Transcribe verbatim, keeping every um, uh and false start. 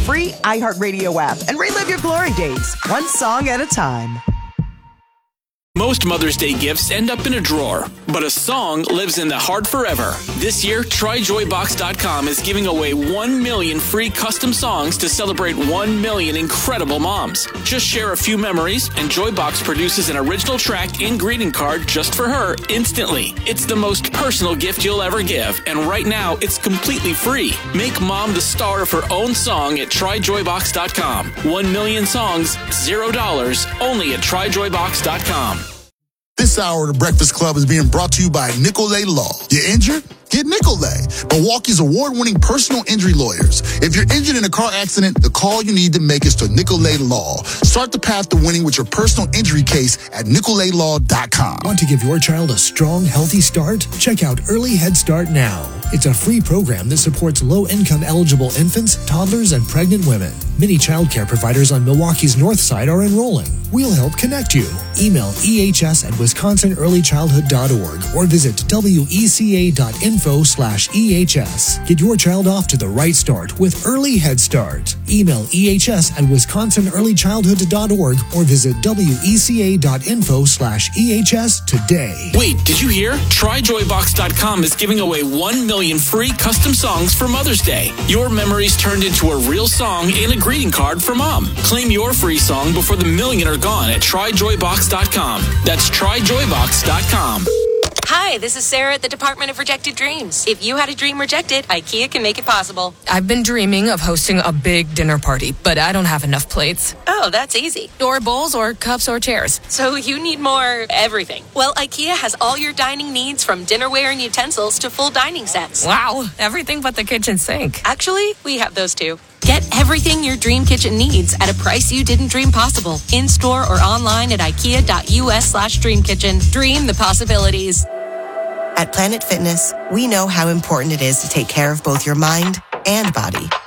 free iHeartRadio app and relive your glory days, one song at a time. Most Mother's Day gifts end up in a drawer, but a song lives in the heart forever. This year, Try Joy Box dot com is giving away one million free custom songs to celebrate one million incredible moms. Just share a few memories, and Joybox produces an original track and greeting card just for her instantly. It's the most personal gift you'll ever give, and right now, it's completely free. Make mom the star of her own song at Try Joy Box dot com. One million songs, zero dollars, only at Try Joy Box dot com. This hour of the Breakfast Club is being brought to you by Nicolay Law. You injured? Get Nicolay, Milwaukee's award-winning personal injury lawyers. If you're injured in a car accident, the call you need to make is to Nicolay Law. Start the path to winning with your personal injury case at Nicolay Law dot com. Want to give your child a strong, healthy start? Check out Early Head Start now. It's a free program that supports low-income eligible infants, toddlers, and pregnant women. Many childcare providers on Milwaukee's north side are enrolling. We'll help connect you. Email E H S at wisconsin early childhood dot org or visit W E C A dot info slash E H S. Get your child off to the right start with Early Head Start. Email E H S at wisconsin early childhood dot org or visit W E C A dot info slash E H S today. Wait, did you hear? Try Joy Box dot com is giving away one million free custom songs for Mother's Day. Your memories turned into a real song and a greeting card for mom. Claim your free song before the million are gone at Try Joy Box dot com. That's Try Joy Box dot com. Hi, this is Sarah at the Department of Rejected Dreams. If you had a dream rejected, IKEA can make it possible. I've been dreaming of hosting a big dinner party, but I don't have enough plates. Oh, that's easy. Or bowls, or cups, or chairs. So you need more everything. Well, IKEA has all your dining needs, from dinnerware and utensils to full dining sets. Wow, everything but the kitchen sink. Actually, we have those too. Get everything your dream kitchen needs at a price you didn't dream possible. In-store or online at ikea.us slash dream kitchen. Dream the possibilities. At Planet Fitness, we know how important it is to take care of both your mind and body.